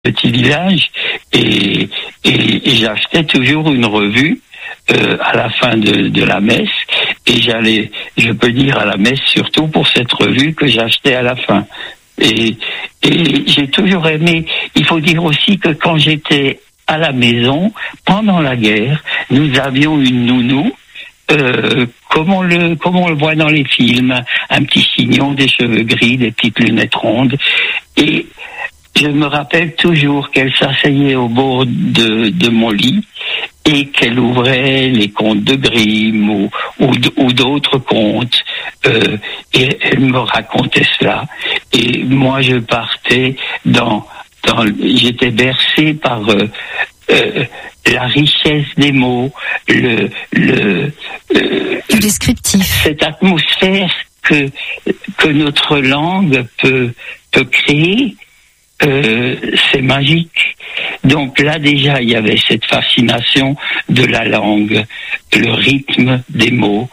petit village et j'achetais toujours une revue à la fin de la messe et j'allais, je peux dire, à la messe surtout pour cette revue que j'achetais à la fin. Et j'ai toujours aimé. Il faut dire aussi que quand j'étais à la maison, pendant la guerre, nous avions une nounou, comme on le voit dans les films, un petit chignon, des cheveux gris, des petites lunettes rondes. Et je me rappelle toujours qu'elle s'asseyait au bord de mon lit et qu'elle ouvrait les contes de Grimm ou d'autres contes. Et elle me racontait cela. Et moi, je partais j'étais bercé par la richesse des mots, le descriptif, cette atmosphère que notre langue peut créer. C'est magique. Donc là déjà il y avait cette fascination de la langue, le rythme des mots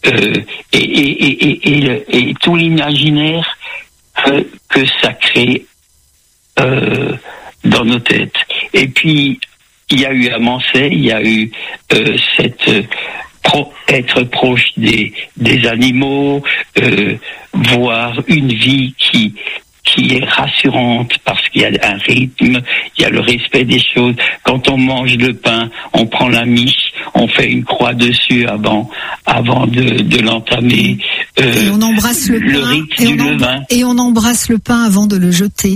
et tout l'imaginaire que ça crée dans nos têtes. Et puis il y a eu à Mansey, il y a eu être proche des animaux, voir une vie qui est rassurante parce qu'il y a un rythme, il y a le respect des choses. Quand on mange le pain, on prend la miche, on fait une croix dessus avant de l'entamer. Et on embrasse le pain, et on embrasse le pain avant de le jeter.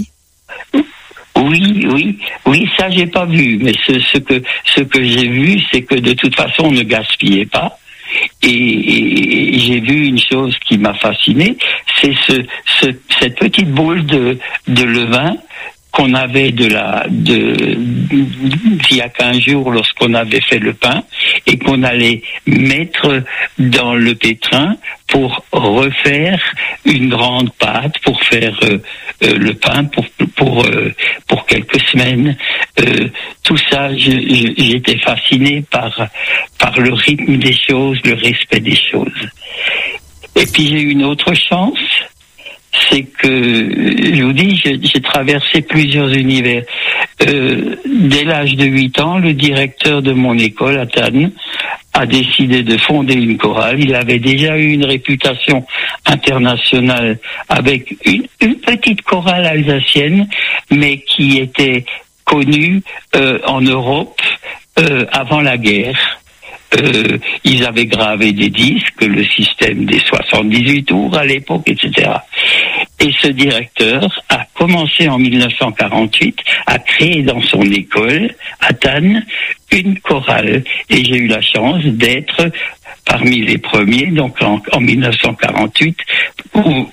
Oui, ça j'ai pas vu, mais ce que j'ai vu, c'est que de toute façon on ne gaspillait pas. Et j'ai vu une chose qui m'a fasciné, c'est cette petite boule de levain qu'on avait il y a 15 jours lorsqu'on avait fait le pain et qu'on allait mettre dans le pétrin pour refaire une grande pâte pour faire le pain pour quelques semaines. Tout ça, j'étais fasciné par le rythme des choses, le respect des choses. Et puis j'ai eu une autre chance, c'est que, je vous dis, j'ai traversé plusieurs univers. Dès l'âge de 8 ans, le directeur de mon école à Thann a décidé de fonder une chorale. Il avait déjà eu une réputation internationale avec une petite chorale alsacienne, mais qui était connue en Europe avant la guerre. Ils avaient gravé des disques, le système des 78 tours à l'époque, etc. Et ce directeur a commencé en 1948 à créer dans son école, à Thann, une chorale. Et j'ai eu la chance d'être parmi les premiers, donc en 1948, où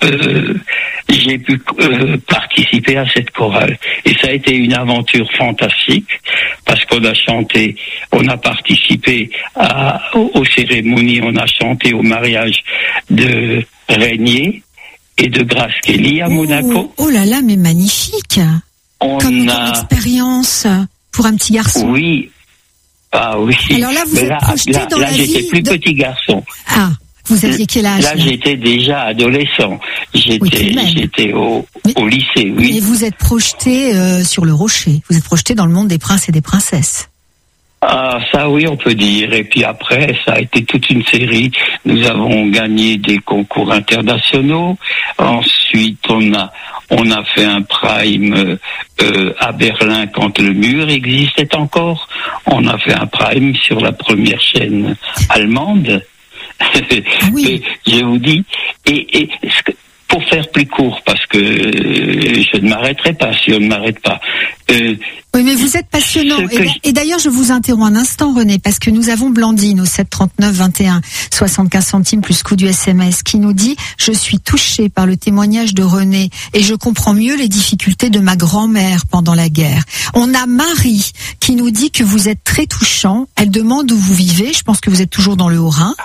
j'ai pu participer à cette chorale. Et ça a été une aventure fantastique, parce qu'on a chanté, on a participé aux cérémonies, on a chanté au mariage de Régnier et de Grace Kelly à Monaco. Oh là là, mais magnifique! Comme expérience pour un petit garçon. Oui. Ah oui. Alors là, vous êtes projeté dans la vie. Là, j'étais plus petit garçon. Ah, vous aviez quel âge? Là, j'étais déjà adolescent. J'étais au lycée, oui. Mais vous êtes projeté sur le rocher. Vous êtes projeté dans le monde des princes et des princesses. Ah, ça oui, on peut dire. Et puis après, ça a été toute une série. Nous avons gagné des concours internationaux. Ensuite, on a fait un prime à Berlin quand le mur existait encore. On a fait un prime sur la première chaîne allemande. Oui. Je vous dis, et pour faire plus court, parce que je ne m'arrêterai pas si on ne m'arrête pas. Oui, mais vous êtes passionnant. Et d'ailleurs, je vous interromps un instant, René, parce que nous avons Blandine au 7 39 21 75 centimes plus coût du SMS qui nous dit « Je suis touchée par le témoignage de René et je comprends mieux les difficultés de ma grand-mère pendant la guerre. » On a Marie qui nous dit que vous êtes très touchant. Elle demande où vous vivez. Je pense que vous êtes toujours dans le Haut-Rhin.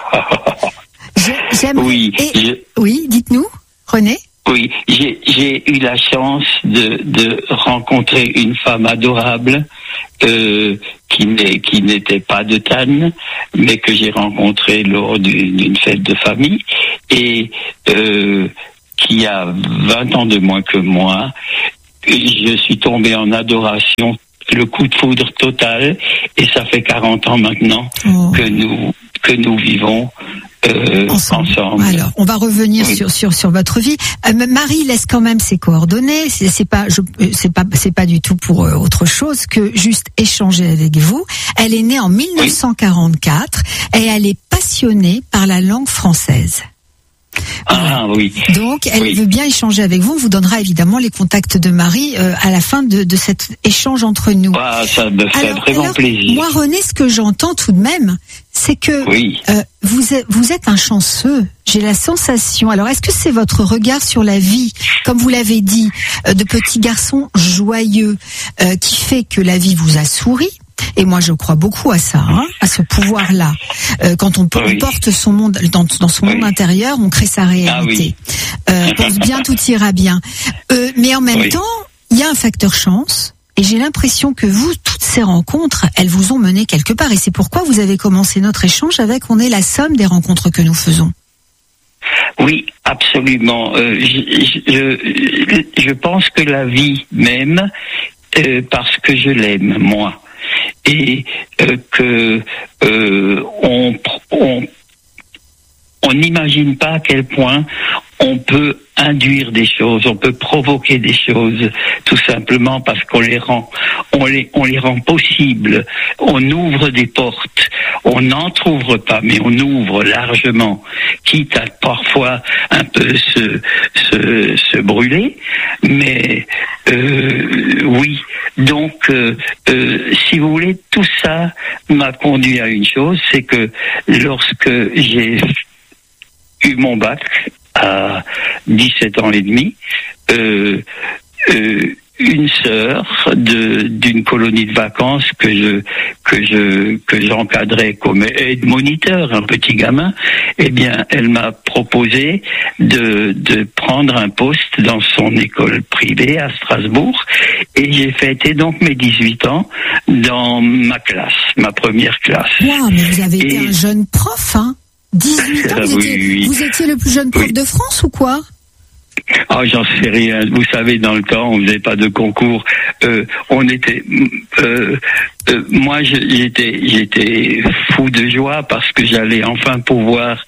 Oui. Oui, dites-nous, René. Oui, j'ai eu la chance de rencontrer une femme adorable qui n'était pas de Thann, mais que j'ai rencontrée lors d'une fête de famille et qui a 20 ans de moins que moi. je suis tombé en adoration, le coup de foudre total, et ça fait 40 ans maintenant que nous vivons ensemble. Alors, on va revenir sur votre vie. Marie laisse quand même ses coordonnées. C'est pas du tout pour autre chose que juste échanger avec vous. Elle est née en 1944 et elle est passionnée par la langue française. Ah oui. Donc, elle veut bien échanger avec vous. On vous donnera évidemment les contacts de Marie à la fin de cet échange entre nous. Ah, ça me fait vraiment plaisir. Moi, René, ce que j'entends tout de même, c'est que vous êtes un chanceux. J'ai la sensation. Alors, est-ce que c'est votre regard sur la vie, comme vous l'avez dit, de petit garçon joyeux, qui fait que la vie vous a souri? Et moi, je crois beaucoup à ça, à ce pouvoir-là. Quand on porte son monde dans son monde intérieur, on crée sa réalité. Pense bien, tout ira bien. Mais en même temps, il y a un facteur chance. Et j'ai l'impression que vous, toutes ces rencontres, elles vous ont mené quelque part. Et c'est pourquoi vous avez commencé notre échange avec on est la somme des rencontres que nous faisons. Oui, absolument. Je pense que la vie m'aime parce que je l'aime, moi. Et que on n'imagine pas à quel point on peut induire des choses, on peut provoquer des choses, tout simplement parce qu'on les rend possibles. On ouvre des portes, on n'entrouvre pas, mais on ouvre largement, quitte à parfois un peu se brûler. Mais oui, donc si vous voulez, tout ça m'a conduit à une chose, c'est que lorsque j'ai eu mon bac à 17 ans et demi, une sœur d'une colonie de vacances que j'encadrais comme aide-moniteur, un petit gamin, eh bien, elle m'a proposé de prendre un poste dans son école privée à Strasbourg, et j'ai fêté donc mes 18 ans dans ma classe, ma première classe. Wow, mais vous avez été un jeune prof, hein? 18 ans, vous étiez le plus jeune prof de France ou quoi? Ah, j'en sais rien. Vous savez, dans le temps, on faisait pas de concours. Moi, j'étais fou de joie parce que j'allais enfin pouvoir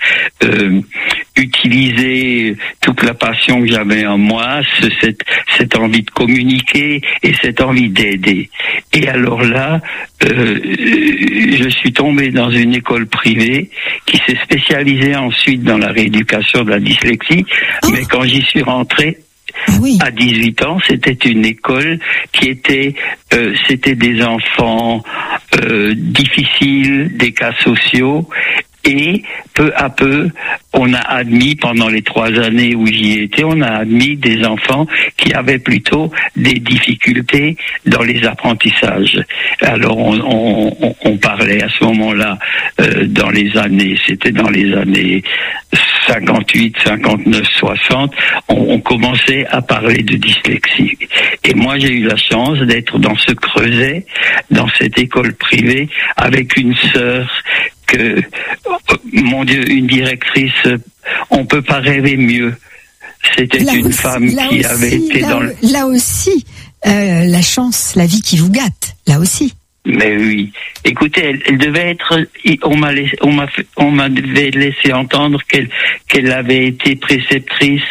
utiliser toute la passion que j'avais en moi, cette envie de communiquer et cette envie d'aider. Et alors là, je suis tombé dans une école privée qui s'est spécialisée ensuite dans la rééducation de la dyslexie. Mais quand j'y suis rentré, à 18 ans, c'était une école qui était, c'était des enfants difficiles, des cas sociaux, et peu à peu, on a admis, pendant les 3 années où j'y étais, on a admis des enfants qui avaient plutôt des difficultés dans les apprentissages. Alors on parlait à ce moment-là, c'était dans les années 58, 59, 60, on commençait à parler de dyslexie. Et moi, j'ai eu la chance d'être dans ce creuset, dans cette école privée, avec une sœur que, mon Dieu, une directrice, on peut pas rêver mieux. C'était une femme qui avait été dans le... Là aussi, la chance, la vie qui vous gâte, là aussi. Mais oui. Écoutez, elle devait être, on m'avait laissé entendre qu'elle avait été préceptrice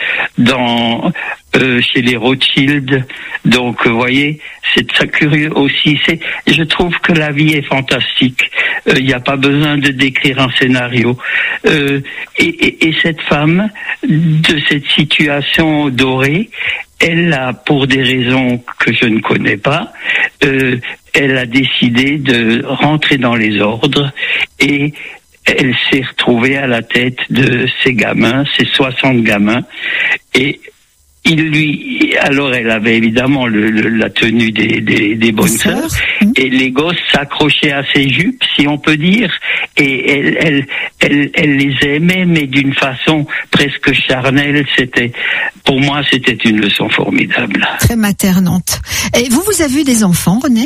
chez les Rothschild. Donc, vous voyez, c'est ça curieux aussi. Je trouve que la vie est fantastique. Il n'y a pas besoin de décrire un scénario. Et cette femme, de cette situation dorée, elle a, pour des raisons que je ne connais pas, elle a décidé de rentrer dans les ordres et elle s'est retrouvée à la tête de ces gamins, ces 60 gamins, et alors elle avait évidemment la tenue des bonnes sœurs, et les gosses s'accrochaient à ses jupes, si on peut dire, et elle les aimait, mais d'une façon presque charnelle. Pour moi, c'était une leçon formidable. Très maternante. Et vous avez eu des enfants, René?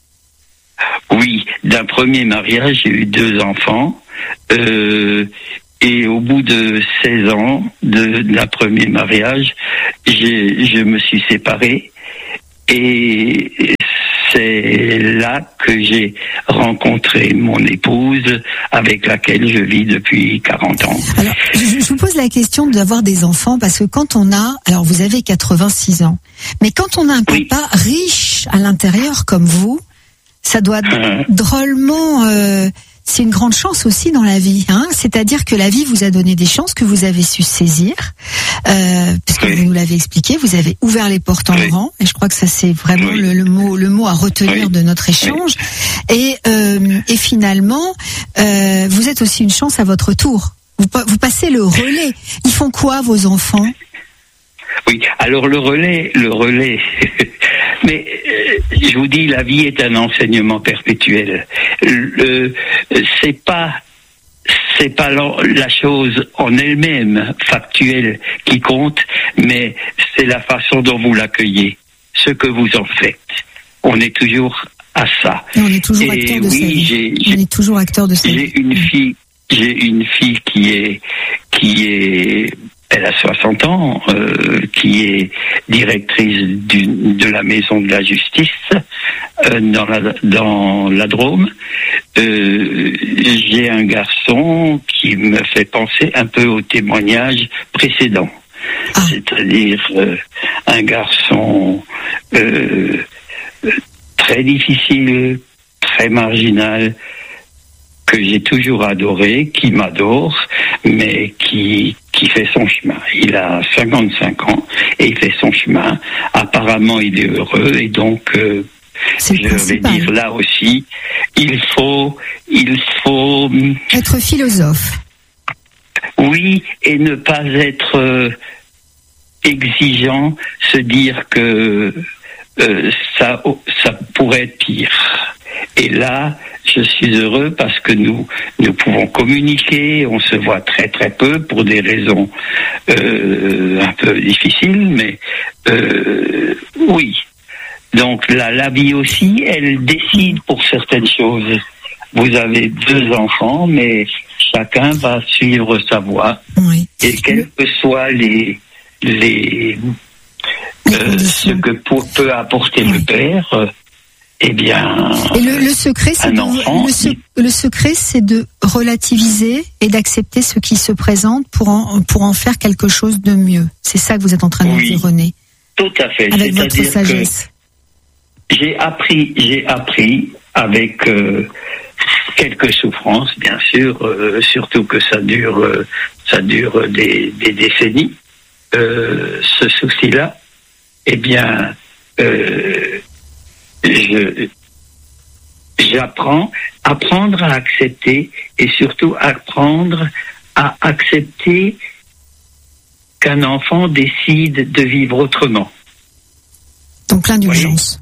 Oui, d'un premier mariage, j'ai eu 2 enfants. Et au bout de 16 ans d'un premier mariage, je me suis séparé. Et c'est là que j'ai rencontré mon épouse, avec laquelle je vis depuis 40 ans. Alors, je vous pose la question d'avoir des enfants, parce que quand on a, alors vous avez 86 ans, mais quand on a un papa riche à l'intérieur comme vous, ça doit drôlement... c'est une grande chance aussi dans la vie, hein. C'est-à-dire que la vie vous a donné des chances que vous avez su saisir, parce que vous nous l'avez expliqué, vous avez ouvert les portes en grand, et je crois que ça c'est vraiment le mot à retenir de notre échange. Et finalement, vous êtes aussi une chance à votre tour. Vous passez le relais. Ils font quoi vos enfants ? Oui, alors le relais, mais je vous dis, la vie est un enseignement perpétuel. C'est pas la chose en elle-même factuelle qui compte, mais c'est la façon dont vous l'accueillez, ce que vous en faites. On est toujours à ça. Et on est toujours acteur de sa vie. On est toujours acteur de sa vie. J'ai une fille qui est elle a 60 ans, qui est directrice de la maison de la justice dans la Drôme. J'ai un garçon qui me fait penser un peu au témoignage précédent. C'est-à-dire un garçon très difficile, très marginal, que j'ai toujours adoré, qui m'adore, mais qui fait son chemin. Il a 55 ans et il fait son chemin. Apparemment, il est heureux et donc, je vais dire là aussi, il faut être philosophe. Oui, et ne pas être exigeant, se dire que ça pourrait être pire. Et là, je suis heureux parce que nous pouvons communiquer, on se voit très très peu pour des raisons un peu difficiles, mais oui. Donc la vie aussi, elle décide pour certaines choses. Vous avez 2 enfants, mais chacun va suivre sa voie. Oui. Et quels que soient ce que peut apporter le père, eh bien, et le secret, c'est le secret, c'est de relativiser et d'accepter ce qui se présente pour en faire quelque chose de mieux. C'est ça que vous êtes en train de dire, René. Tout à fait. Avec votre sagesse. J'ai appris avec quelques souffrances, bien sûr, surtout que ça dure des décennies. Ce souci-là, eh bien, apprendre à accepter, et surtout apprendre à accepter qu'un enfant décide de vivre autrement. Donc l'indulgence.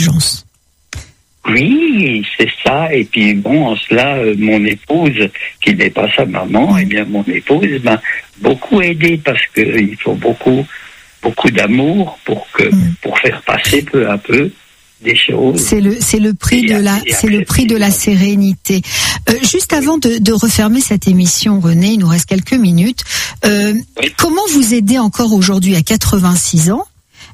Oui, c'est ça. Et puis bon, en cela, mon épouse, qui n'est pas sa maman, eh bien mon épouse m'a beaucoup aidé, parce qu'il faut beaucoup d'amour pour faire passer peu à peu des choses. C'est le prix de la sérénité. Juste avant de refermer cette émission, René, il nous reste quelques minutes. Comment vous aidez encore aujourd'hui à 86 ans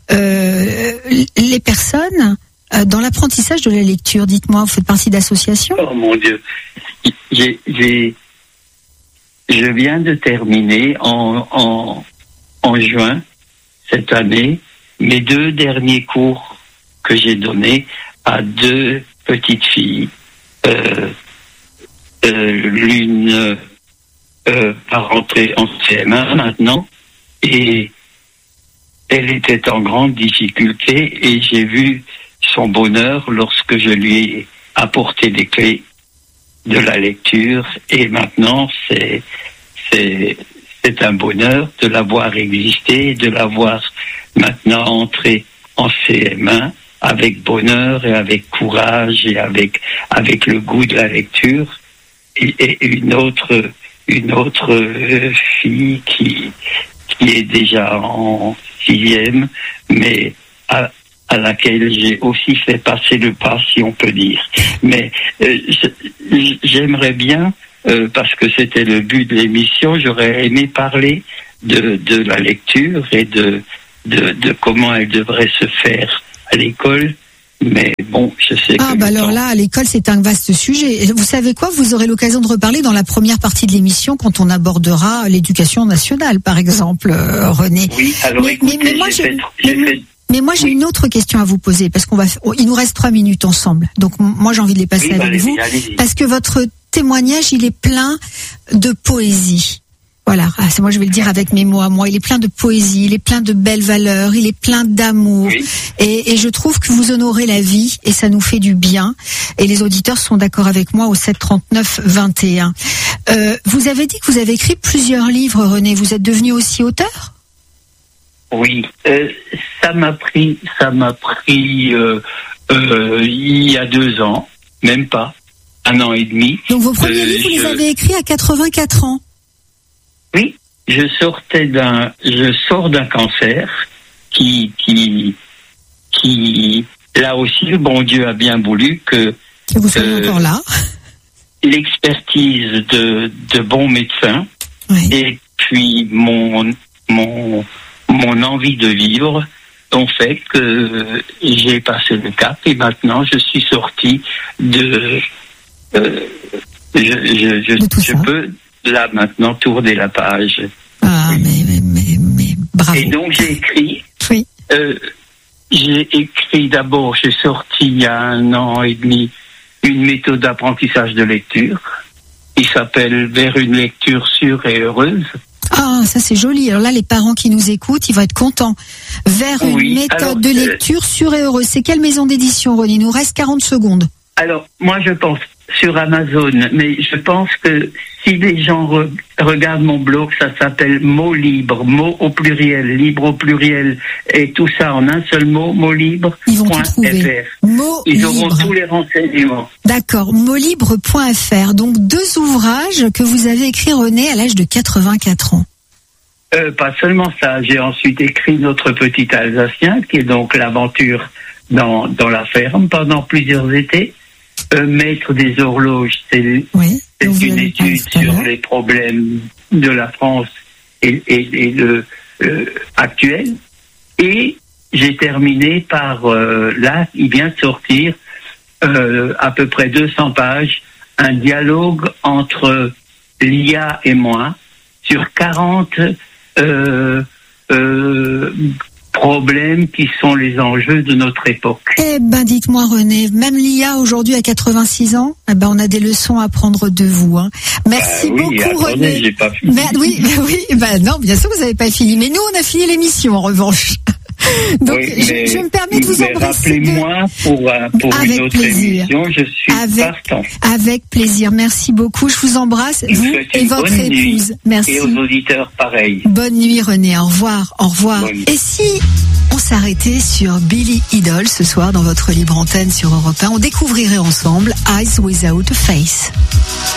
les personnes dans l'apprentissage de la lecture? Dites-moi, vous faites partie d'associations? Oh mon Dieu, je viens de terminer en juin cette année mes 2 derniers cours que j'ai donnés à 2 petites filles. L'une va rentrer en CM1 maintenant, et elle était en grande difficulté, et j'ai vu son bonheur lorsque je lui ai apporté les clés de la lecture, et maintenant c'est un bonheur de l'avoir existé, de l'avoir maintenant entré en CM1 avec bonheur et avec courage et avec le goût de la lecture, et une autre fille qui est déjà en 6e, mais à laquelle j'ai aussi fait passer le pas, si on peut dire. Mais j'aimerais bien parce que c'était le but de l'émission, j'aurais aimé parler de la lecture et de comment elle devrait se faire à l'école. Mais bon, je sais que... alors là, à l'école, c'est un vaste sujet. Vous savez quoi? Vous aurez l'occasion de reparler dans la première partie de l'émission quand on abordera l'éducation nationale, par exemple, René. Oui, alors écoutez, mais moi, j'ai une autre question à vous poser, parce il nous reste 3 minutes ensemble. Donc, moi, j'ai envie de les passer avec vous. Allez-y. Parce que votre témoignage, il est plein de poésie. Voilà, moi je vais le dire avec mes mots à moi. Il est plein de poésie, il est plein de belles valeurs, il est plein d'amour. Oui. Et je trouve que vous honorez la vie et ça nous fait du bien. Et les auditeurs sont d'accord avec moi au 739-21. Vous avez dit que vous avez écrit plusieurs livres, René. Vous êtes devenu aussi auteur ? Oui, ça m'a pris il y a 2 ans, même pas, 1 an et demi. Donc vos premiers livres, vous les avez écrits à 84 ans. Oui, je sors d'un cancer qui là aussi le bon Dieu a bien voulu que vous soyez encore là. L'expertise de bons médecins, oui. Et puis mon envie de vivre ont fait que j'ai passé le cap et maintenant je suis sorti je peux là maintenant tourner la page. Ah, mais bravo. Et donc j'ai écrit. Oui. J'ai écrit d'abord, j'ai sorti il y a 1 an et demi une méthode d'apprentissage de lecture qui s'appelle Vers une lecture sûre et heureuse. Ah, ça c'est joli. Alors là, les parents qui nous écoutent, ils vont être contents. Vers une méthode de lecture sûre et heureuse. C'est quelle maison d'édition, René? Il nous reste 40 secondes. Alors, moi je pense sur Amazon, mais je pense que si les gens regardent mon blog, ça s'appelle Mots Libres, mots au pluriel, libre au pluriel, et tout ça en un seul mot, motslibre.fr. Ils vont tout trouver. Ils auront tous les renseignements. D'accord, motslibre.fr. Donc 2 ouvrages que vous avez écrits, René, à l'âge de 84 ans. Pas seulement ça, j'ai ensuite écrit Notre petit Alsacien, qui est donc l'aventure dans la ferme pendant plusieurs étés. Maître des horloges, c'est une étude sur les problèmes de la France et actuel. Et j'ai terminé par, là, il vient de sortir, à peu près 200 pages, un dialogue entre l'IA et moi sur 40 problèmes qui sont les enjeux de notre époque. Eh ben, dites-moi, René, même l'IA aujourd'hui à 86 ans, on a des leçons à prendre de vous. Hein. Merci beaucoup, René. J'ai pas fini. Non, bien sûr, vous n'avez pas fini. Mais nous, on a fini l'émission, en revanche. Donc, je me permets de vous embrasser. Rappelez-moi pour une autre émission, je suis partant. Avec plaisir, merci beaucoup. Je vous embrasse, vous et votre épouse. Merci. Et aux auditeurs, pareil. Bonne nuit, René. Au revoir. Au revoir. Et si on s'arrêtait sur Billy Idol ce soir dans votre libre antenne sur Europe 1, on découvrirait ensemble Eyes Without a Face.